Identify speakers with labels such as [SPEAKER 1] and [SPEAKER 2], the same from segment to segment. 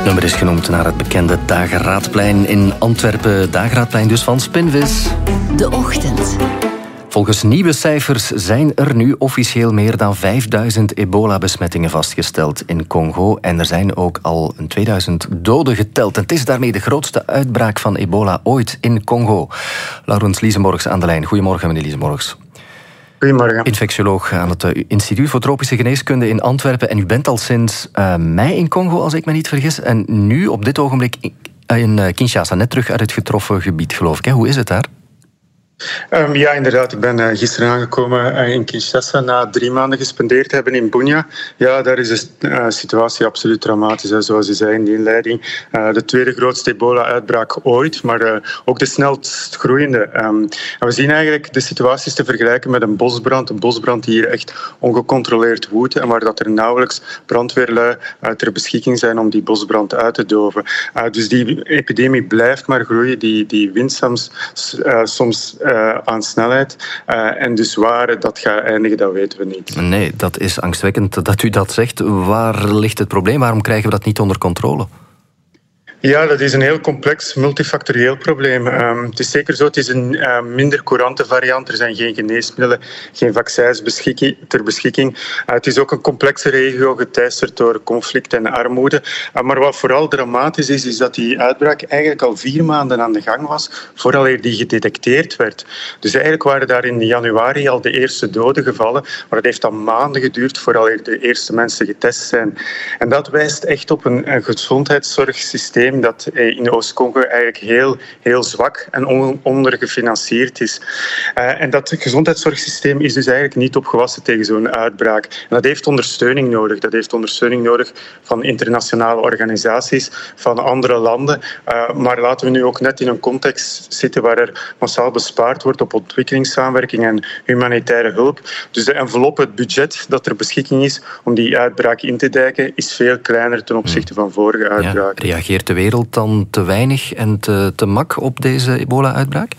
[SPEAKER 1] Nummer is genoemd naar het bekende Dageraadplein in Antwerpen. Dageraadplein dus van Spinvis.
[SPEAKER 2] De Ochtend.
[SPEAKER 1] Volgens nieuwe cijfers zijn er nu officieel meer dan 5000 ebola-besmettingen vastgesteld in Congo. En er zijn ook al 2000 doden geteld. En het is daarmee de grootste uitbraak van ebola ooit in Congo. Laurens Liesemorgs aan de lijn. Goedemorgen, meneer Liesemorgs.
[SPEAKER 3] Goedemorgen.
[SPEAKER 1] Infectioloog aan het Instituut voor Tropische Geneeskunde in Antwerpen. En u bent al sinds mei in Congo, als ik me niet vergis. En nu, op dit ogenblik, in Kinshasa, net terug uit het getroffen gebied, geloof ik. Hè? Hoe is het daar?
[SPEAKER 3] Ja, inderdaad. Ik ben gisteren aangekomen in Kinshasa na 3 maanden gespendeerd te hebben in Bunia. Ja, daar is de situatie absoluut dramatisch, hè, zoals u zei in de inleiding. De tweede grootste ebola-uitbraak ooit, maar ook de snelst groeiende. En we zien eigenlijk de situaties te vergelijken met een bosbrand die hier echt ongecontroleerd woedt en waar dat er nauwelijks brandweerlui ter beschikking zijn om die bosbrand uit te doven. Dus die epidemie blijft maar groeien, die wint soms aan snelheid. En dus waar dat gaat eindigen, dat weten we niet.
[SPEAKER 1] Nee, dat is angstwekkend dat u dat zegt. Waar ligt het probleem? Waarom krijgen we dat niet onder controle?
[SPEAKER 3] Ja, dat is een heel complex, multifactorieel probleem. Het is zeker zo, het is een minder courante variant. Er zijn geen geneesmiddelen, geen vaccins ter beschikking. Het is ook een complexe regio, geteisterd door conflict en armoede. Maar wat vooral dramatisch is dat die uitbraak eigenlijk al 4 maanden aan de gang was, vooraleer die gedetecteerd werd. Dus eigenlijk waren daar in januari al de eerste doden gevallen, maar het heeft dan maanden geduurd vooraleer de eerste mensen getest zijn. En dat wijst echt op een gezondheidszorgsysteem dat in Oost-Congo eigenlijk heel zwak en ondergefinancierd is. En dat gezondheidszorgsysteem is dus eigenlijk niet opgewassen tegen zo'n uitbraak. En dat heeft ondersteuning nodig. Dat heeft ondersteuning nodig van internationale organisaties, van andere landen. Maar laten we nu ook net in een context zitten waar er massaal bespaard wordt op ontwikkelingssamenwerking en humanitaire hulp. Dus de envelop, het budget dat ter beschikking is om die uitbraak in te dijken, is veel kleiner ten opzichte van vorige uitbraken.
[SPEAKER 1] Ja, reageert de wereld dan te weinig en te mak op deze ebola-uitbraak?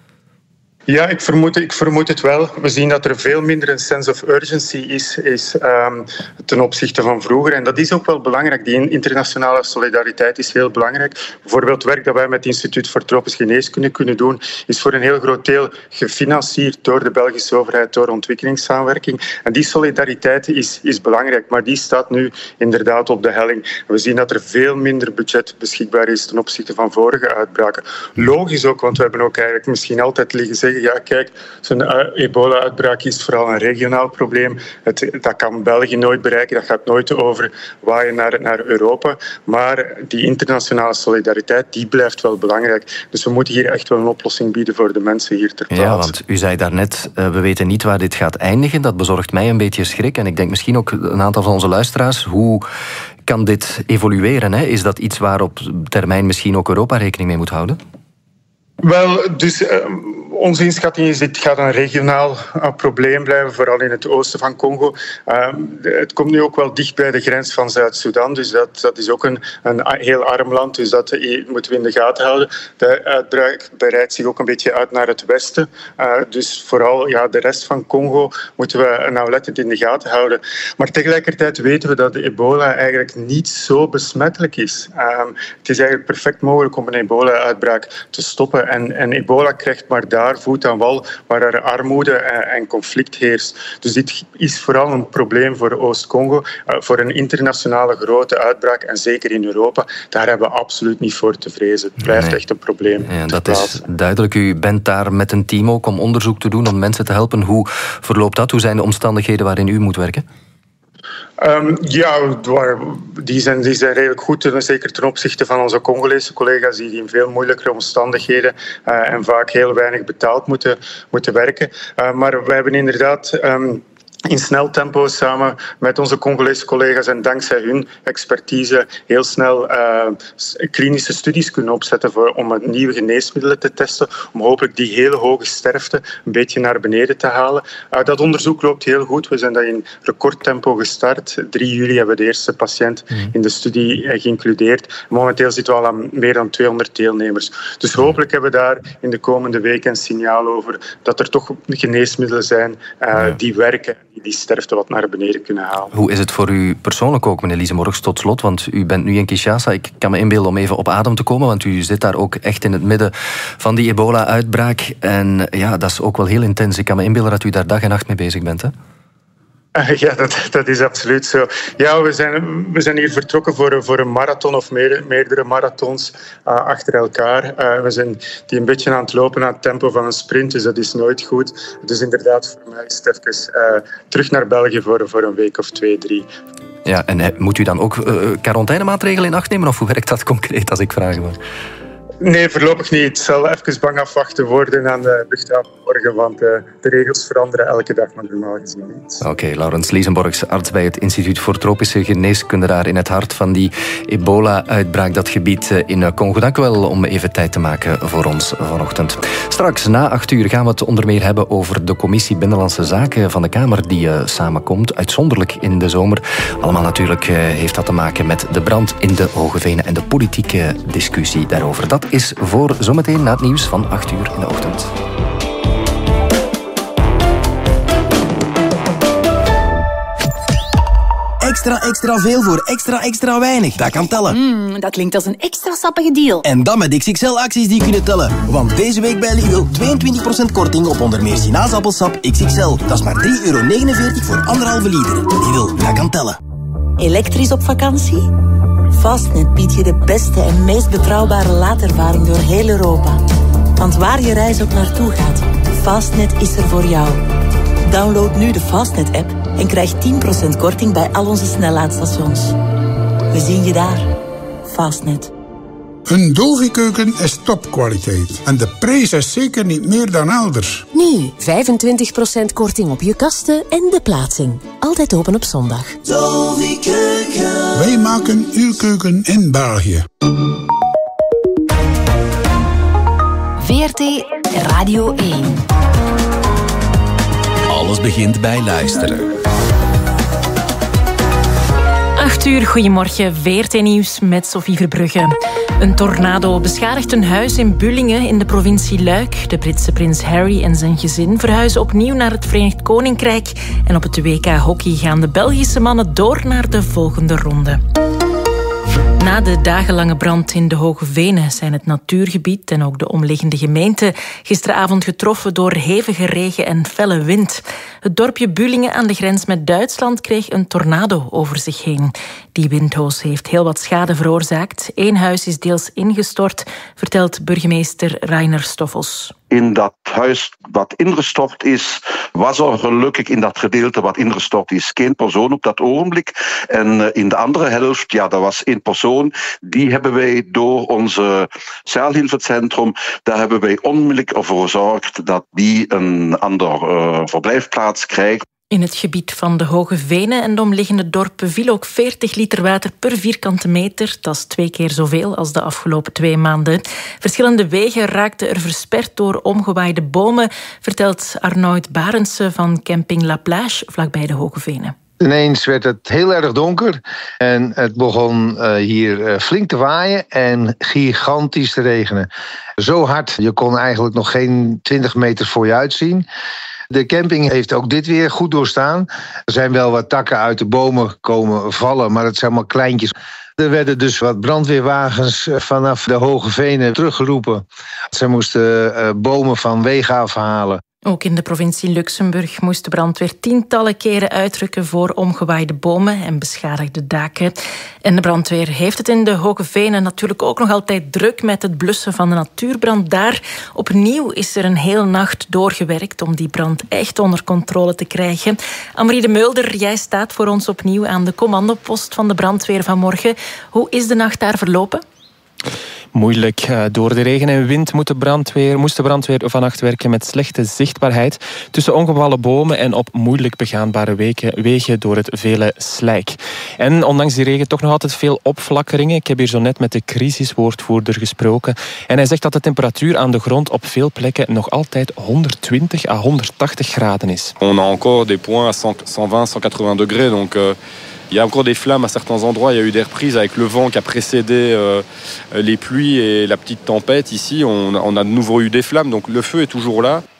[SPEAKER 3] Ja, ik vermoed het wel. We zien dat er veel minder een sense of urgency is ten opzichte van vroeger. En dat is ook wel belangrijk. Die internationale solidariteit is heel belangrijk. Bijvoorbeeld werk dat wij met het Instituut voor Tropische Geneeskunde kunnen doen, is voor een heel groot deel gefinancierd door de Belgische overheid, door ontwikkelingssamenwerking. En die solidariteit is belangrijk, maar die staat nu inderdaad op de helling. We zien dat er veel minder budget beschikbaar is ten opzichte van vorige uitbraken. Logisch ook, want we hebben ook eigenlijk misschien altijd liggen zeggen, ja, kijk, zo'n ebola-uitbraak is vooral een regionaal probleem. Dat kan België nooit bereiken, dat gaat nooit overwaaien naar Europa. Maar die internationale solidariteit, die blijft wel belangrijk. Dus we moeten hier echt wel een oplossing bieden voor de mensen hier ter plaatse.
[SPEAKER 1] Ja, want u zei daarnet, we weten niet waar dit gaat eindigen. Dat bezorgt mij een beetje schrik. En ik denk misschien ook een aantal van onze luisteraars, hoe kan dit evolueren? Hè? Is dat iets waar op termijn misschien ook Europa rekening mee moet houden?
[SPEAKER 3] Wel, dus onze inschatting is, dit gaat een regionaal probleem blijven, vooral in het oosten van Congo. Het komt nu ook wel dicht bij de grens van Zuid-Soedan, dus dat is ook een heel arm land, dus dat moeten we in de gaten houden. De uitbraak breidt zich ook een beetje uit naar het westen, dus vooral de rest van Congo moeten we nauwlettend in de gaten houden. Maar tegelijkertijd weten we dat de ebola eigenlijk niet zo besmettelijk is. Het is eigenlijk perfect mogelijk om een ebola-uitbraak te stoppen. En ebola krijgt maar daar voet aan wal waar er armoede en conflict heerst. Dus dit is vooral een probleem voor Oost-Congo, voor een internationale grote uitbraak en zeker in Europa. Daar hebben we absoluut niet voor te vrezen. Het blijft echt een probleem.
[SPEAKER 1] Ja, dat is duidelijk. U bent daar met een team ook om onderzoek te doen, om mensen te helpen. Hoe verloopt dat? Hoe zijn de omstandigheden waarin u moet werken? Die zijn redelijk goed, zeker ten opzichte van onze Congolese collega's die in veel moeilijkere omstandigheden en vaak heel weinig betaald moeten werken. Maar wij hebben inderdaad in snel tempo samen met onze Congolese collega's en dankzij hun expertise heel snel klinische studies kunnen opzetten om nieuwe geneesmiddelen te testen, om hopelijk die hele hoge sterfte een beetje naar beneden te halen. Dat onderzoek loopt heel goed. We zijn dat in recordtempo gestart. 3 juli hebben we de eerste patiënt in de studie geïncludeerd. Momenteel zitten we al aan meer dan 200 deelnemers. Dus hopelijk hebben we daar in de komende weken een signaal over dat er toch geneesmiddelen zijn die werken. die sterfte wat naar beneden kunnen halen.
[SPEAKER 2] Hoe is het voor u persoonlijk ook, meneer Liesenborgs, tot slot? Want u bent nu in Kinshasa. Ik kan me inbeelden om even op adem te komen, want u zit daar ook echt in het midden van die ebola-uitbraak. En ja, dat is ook wel heel intens. Ik kan me inbeelden dat u daar dag en nacht mee bezig bent, hè?
[SPEAKER 1] Ja, dat is absoluut zo. Ja, we zijn hier vertrokken voor een marathon of meerdere marathons achter elkaar. We zijn die een beetje aan het lopen aan het tempo van een sprint, dus dat is nooit goed. Dus inderdaad, voor mij is het even terug naar België voor een week of 2, 3.
[SPEAKER 2] Ja, en moet u dan ook quarantainemaatregelen in acht nemen, of hoe werkt dat concreet, als ik vragen mag?
[SPEAKER 1] Nee, voorlopig niet. Het zal even bang afwachten worden aan de luchthaven morgen, want de regels veranderen elke dag, maar normaal gezien niet.
[SPEAKER 2] Oké, Laurens Liesenborgs, arts bij het Instituut voor Tropische Geneeskunde daar in het hart van die ebola-uitbraak, dat gebied in Congo. Dank u wel om even tijd te maken voor ons vanochtend. Straks, na 8 uur, gaan we het onder meer hebben over de Commissie Binnenlandse Zaken van de Kamer die samenkomt, uitzonderlijk in de zomer. Allemaal natuurlijk heeft dat te maken met de brand in de Hoge Venen en de politieke discussie daarover. Dat is voor zometeen na het nieuws van 8 uur in de ochtend.
[SPEAKER 4] Extra veel voor extra weinig. Dat kan tellen.
[SPEAKER 5] Dat klinkt als een extra sappige deal.
[SPEAKER 4] En dan met XXL-acties die kunnen tellen. Want deze week bij Lidl 22% korting op onder meer sinaasappelsap XXL. Dat is maar €3,49 voor 1,5 liter. Lidl, dat kan tellen.
[SPEAKER 5] Elektrisch op vakantie? Fastnet biedt je de beste en meest betrouwbare laadervaring door heel Europa. Want waar je reis ook naartoe gaat, Fastnet is er voor jou. Download nu de Fastnet-app en krijg 10% korting bij al onze snellaadstations. We zien je daar. Fastnet.
[SPEAKER 6] Een Dovi-keuken is topkwaliteit. En de prijs is zeker niet meer dan elders.
[SPEAKER 7] Nu 25% korting op je kasten en de plaatsing. Altijd open op zondag.
[SPEAKER 6] Dovi-keuken. Wij maken uw keuken in België.
[SPEAKER 7] VRT Radio 1.
[SPEAKER 4] Alles begint bij luisteren.
[SPEAKER 8] 8 uur, goedemorgen. VRT-nieuws met Sophie Verbrugge. Een tornado beschadigt een huis in Bullingen in de provincie Luik. De Britse prins Harry en zijn gezin verhuizen opnieuw naar het Verenigd Koninkrijk. En op het WK Hockey gaan de Belgische mannen door naar de volgende ronde. Na de dagenlange brand in de Hoge Venen zijn het natuurgebied en ook de omliggende gemeente gisteravond getroffen door hevige regen en felle wind. Het dorpje Bullingen aan de grens met Duitsland kreeg een tornado over zich heen. Die windhoos heeft heel wat schade veroorzaakt. 1 huis is deels ingestort, vertelt burgemeester Rainer Stoffels.
[SPEAKER 9] In dat huis wat ingestort is, was er gelukkig in dat gedeelte wat ingestort is geen persoon op dat ogenblik. En in de andere helft, ja, dat was 1 persoon. Die hebben wij door onze zeilhilfecentrum, daar hebben wij onmiddellijk ervoor gezorgd dat die een ander verblijfplaats krijgt.
[SPEAKER 8] In het gebied van de Hoge Venen en de omliggende dorpen viel ook 40 liter water per vierkante meter. Dat is 2 keer zoveel als de afgelopen 2 maanden. Verschillende wegen raakten er versperd door omgewaaide bomen, vertelt Arnoud Barendse van camping La Plage, vlakbij de Hoge Venen.
[SPEAKER 10] Ineens werd het heel erg donker en het begon hier flink te waaien en gigantisch te regenen. Zo hard, je kon eigenlijk nog geen 20 meter voor je uitzien. De camping heeft ook dit weer goed doorstaan. Er zijn wel wat takken uit de bomen komen vallen, maar het zijn allemaal kleintjes. Er werden dus wat brandweerwagens vanaf de Hoge Venen teruggeroepen. Ze moesten bomen van wegen afhalen.
[SPEAKER 8] Ook in de provincie Luxemburg moest de brandweer tientallen keren uitrukken voor omgewaaide bomen en beschadigde daken. En de brandweer heeft het in de Hoge Venen natuurlijk ook nog altijd druk met het blussen van de natuurbrand daar. Opnieuw is er een hele nacht doorgewerkt om die brand echt onder controle te krijgen. Annemarie de Mulder, jij staat voor ons opnieuw aan de commandopost van de brandweer vanmorgen. Hoe is de nacht daar verlopen?
[SPEAKER 11] Moeilijk. Door de regen en wind moest de brandweer vannacht werken met slechte zichtbaarheid tussen ongevallen bomen en op moeilijk begaanbare wegen door het vele slijk. En ondanks die regen toch nog altijd veel opflakkeringen. Ik heb hier zo net met de crisiswoordvoerder gesproken en hij zegt dat de temperatuur aan de grond op veel plekken nog altijd 120 à 180 graden is.
[SPEAKER 12] On a encore des points à 120, 180 degrés, donc il y a encore des flammes à certains endroits. Il y a eu des reprises avec le vent qui a précédé les pluies et la petite tempête. Ici, on a de nouveau eu des flammes, donc le feu est toujours là.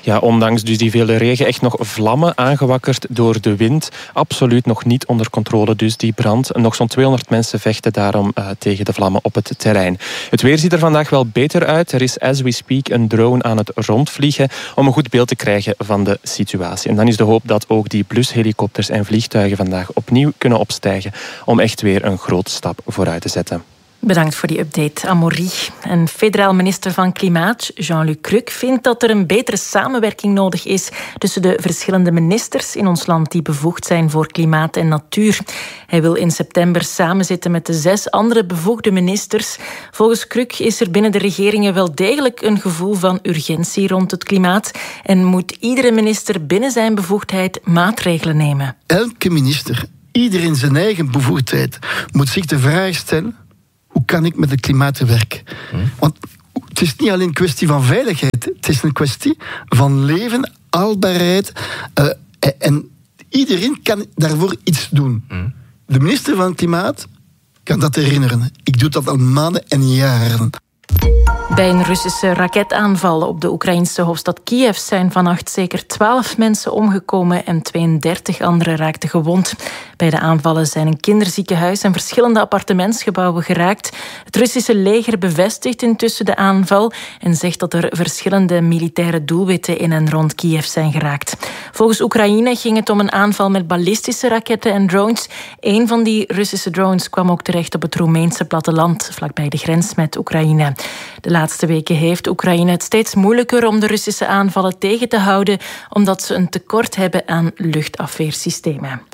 [SPEAKER 11] Ja, ondanks dus die vele regen, echt nog vlammen aangewakkerd door de wind. Absoluut nog niet onder controle, dus die brand. Nog zo'n 200 mensen vechten daarom tegen de vlammen op het terrein. Het weer ziet er vandaag wel beter uit. Er is, as we speak, een drone aan het rondvliegen om een goed beeld te krijgen van de situatie. En dan is de hoop dat ook die blushelikopters en vliegtuigen vandaag opnieuw kunnen opstijgen om echt weer een grote stap vooruit te zetten.
[SPEAKER 8] Bedankt voor die update, Amaury. En federaal minister van Klimaat, Jean-Luc Cruc, vindt dat er een betere samenwerking nodig is tussen de verschillende ministers in ons land die bevoegd zijn voor klimaat en natuur. Hij wil in september samenzitten met de 6 andere bevoegde ministers. Volgens Cruc is er binnen de regeringen wel degelijk een gevoel van urgentie rond het klimaat en moet iedere minister binnen zijn bevoegdheid maatregelen nemen.
[SPEAKER 13] Elke minister, ieder in zijn eigen bevoegdheid, moet zich de vraag stellen: hoe kan ik met het klimaat werken? Want het is niet alleen een kwestie van veiligheid. Het is een kwestie van leven, haalbaarheid. En iedereen kan daarvoor iets doen. De minister van Klimaat kan dat herinneren. Ik doe dat al maanden en jaren.
[SPEAKER 8] Bij een Russische raketaanval op de Oekraïnse hoofdstad Kiev zijn vannacht zeker 12 mensen omgekomen en 32 anderen raakten gewond. Bij de aanvallen zijn een kinderziekenhuis en verschillende appartementsgebouwen geraakt. Het Russische leger bevestigt intussen de aanval en zegt dat er verschillende militaire doelwitten in en rond Kiev zijn geraakt. Volgens Oekraïne ging het om een aanval met ballistische raketten en drones. Een van die Russische drones kwam ook terecht op het Roemeense platteland, vlakbij de grens met Oekraïne. De laatste weken heeft Oekraïne het steeds moeilijker om de Russische aanvallen tegen te houden, omdat ze een tekort hebben aan luchtafweersystemen.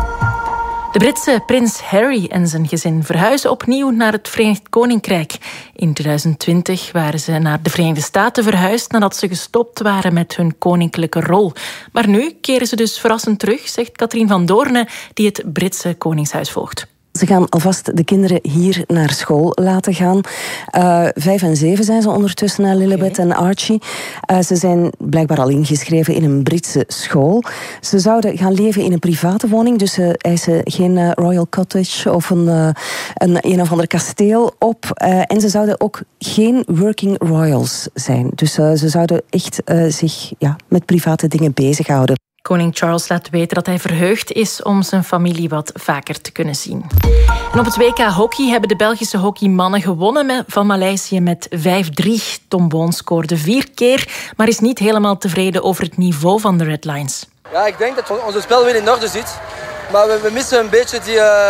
[SPEAKER 8] De Britse prins Harry en zijn gezin verhuizen opnieuw naar het Verenigd Koninkrijk. In 2020 waren ze naar de Verenigde Staten verhuisd nadat ze gestopt waren met hun koninklijke rol. Maar nu keren ze dus verrassend terug, zegt Katrien van Doorne, die het Britse Koningshuis volgt.
[SPEAKER 14] Ze gaan alvast de kinderen hier naar school laten gaan. 5 en 7 zijn ze ondertussen, Lilibet en Archie. Ze zijn blijkbaar al ingeschreven in een Britse school. Ze zouden gaan leven in een private woning, dus ze eisen geen Royal Cottage of een of ander kasteel op. En ze zouden ook geen working royals zijn. Dus ze zouden echt zich met private dingen bezighouden.
[SPEAKER 8] Koning Charles laat weten dat hij verheugd is om zijn familie wat vaker te kunnen zien. En op het WK hockey hebben de Belgische hockeymannen gewonnen van Maleisië met 5-3. Tom Boon scoorde 4 keer, maar is niet helemaal tevreden over het niveau van de Red Lions.
[SPEAKER 15] Ja, ik denk dat onze spel weer in orde zit. Maar we missen een beetje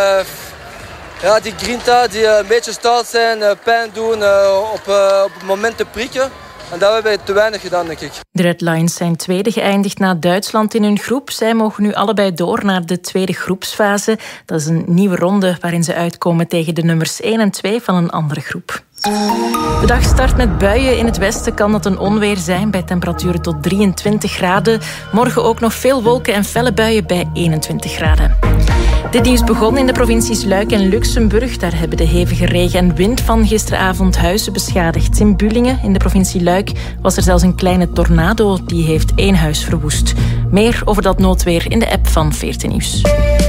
[SPEAKER 15] die grinta, die een beetje stout zijn, pijn doen, op het moment te prikken. En dat hebben we te weinig gedaan, denk ik.
[SPEAKER 8] De Red Lions zijn tweede geëindigd na Duitsland in hun groep. Zij mogen nu allebei door naar de tweede groepsfase. Dat is een nieuwe ronde waarin ze uitkomen tegen de nummers 1 en 2 van een andere groep. De dag start met buien. In het westen kan dat een onweer zijn bij temperaturen tot 23 graden. Morgen ook nog veel wolken en felle buien bij 21 graden. Dit nieuws begon in de provincies Luik en Luxemburg. Daar hebben de hevige regen en wind van gisteravond huizen beschadigd. In Bullingen, in de provincie Luik, was er zelfs een kleine tornado. Die heeft 1 huis verwoest. Meer over dat noodweer in de app van 14 Nieuws.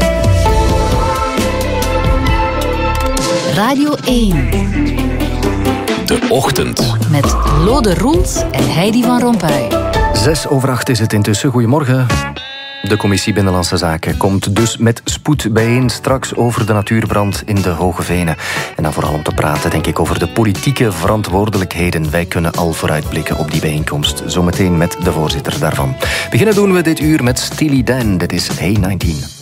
[SPEAKER 16] Radio 1.
[SPEAKER 17] De Ochtend.
[SPEAKER 16] Met Lode Roels en Heidi van Rompuy.
[SPEAKER 2] 7:06 is het intussen. Goedemorgen. De Commissie Binnenlandse Zaken komt dus met spoed bijeen straks over de natuurbrand in de Hoge Venen. En dan vooral om te praten, denk ik, over de politieke verantwoordelijkheden. Wij kunnen al vooruitblikken op die bijeenkomst. Zometeen met de voorzitter daarvan. Beginnen doen we dit uur met Steely Dan. Dit is Hey 19.